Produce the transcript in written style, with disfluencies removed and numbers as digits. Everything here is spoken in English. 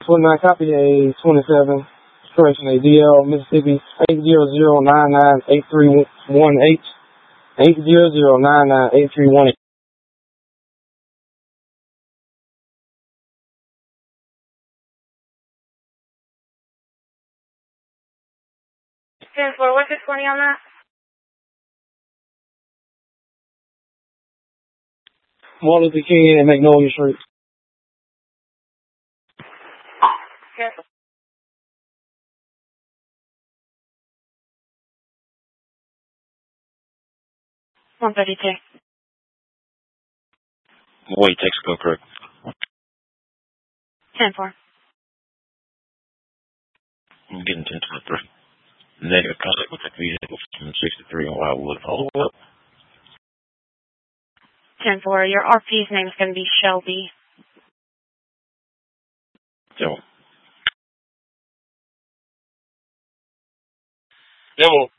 1049, copy a 27, correction, a DL, Mississippi, 800998318, 800998318. 10-4, what's the 20 on that? Martin Luther King and Magnolia Street. Yes. 132. Wait, Texaco, correct. 10-4. I'm getting 1023. Negative contact with the vehicle from 63 on Wildwood. Follow up. 10-4, your RP's name is going to be Shelby. So. Demo.